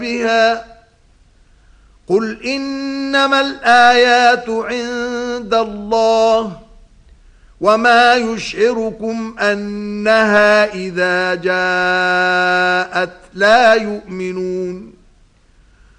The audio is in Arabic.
بها قل إنما الآيات عند الله وما يشعركم أنها إذا جاءت لا يؤمنون